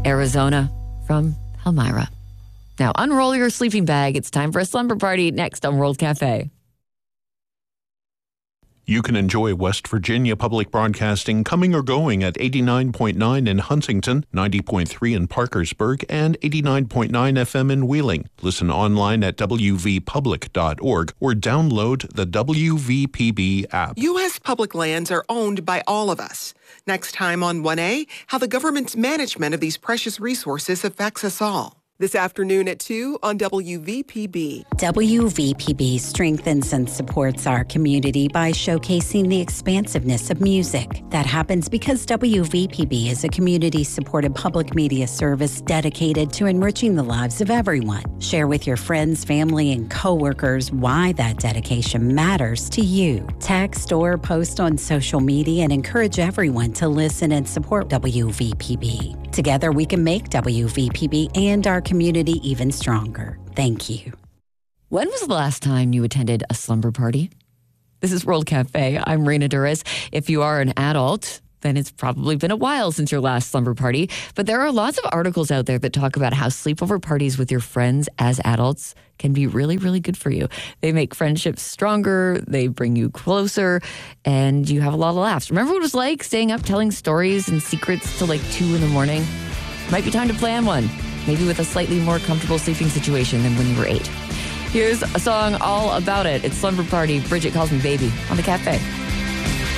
Arizona from Palmyra. Now, unroll your sleeping bag. It's time for a slumber party next on World Cafe. You can enjoy West Virginia Public Broadcasting coming or going at 89.9 in Huntington, 90.3 in Parkersburg, and 89.9 FM in Wheeling. Listen online at wvpublic.org or download the WVPB app. U.S. public lands are owned by all of us. Next time on 1A, how the government's management of these precious resources affects us all. This afternoon at 2 on WVPB. WVPB strengthens and supports our community by showcasing the expansiveness of music. That happens because WVPB is a community-supported public media service dedicated to enriching the lives of everyone. Share with your friends, family, and coworkers why that dedication matters to you. Text or post on social media and encourage everyone to listen and support WVPB. Together, we can make WVPB and our community even stronger. Thank you. When was the last time you attended a slumber party? This is World Cafe. I'm Reina Durres. If you are an adult, then it's probably been a while since your last slumber party. But there are lots of articles out there that talk about how sleepover parties with your friends as adults can be really, really good for you. They make friendships stronger, they bring you closer, and you have a lot of laughs. Remember what it was like staying up telling stories and secrets till like 2 in the morning? Might be time to plan one, maybe with a slightly more comfortable sleeping situation than when you were 8. Here's a song all about it. It's Slumber Party, Bridget Calls Me Baby on the Cafe.